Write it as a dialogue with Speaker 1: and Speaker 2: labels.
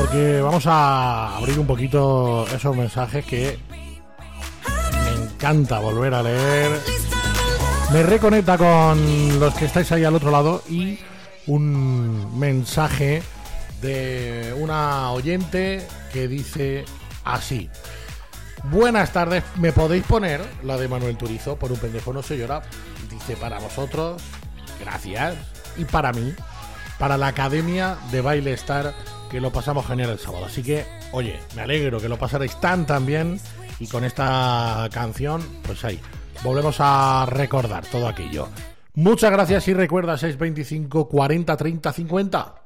Speaker 1: porque vamos a abrir un poquito esos mensajes que me encanta volver a leer. Me reconecta con los que estáis ahí al otro lado y un mensaje de una oyente que dice así: buenas tardes, ¿me podéis poner la de Manuel Turizo? Por un pendejo no se llora. Dice, para vosotros, gracias. Y para mí, para la Academia de Baile Star, que lo pasamos genial el sábado. Así que, oye, me alegro que lo pasaréis tan bien. Y con esta canción, pues ahí, volvemos a recordar todo aquello. Muchas gracias y recuerda 625 40 30 50.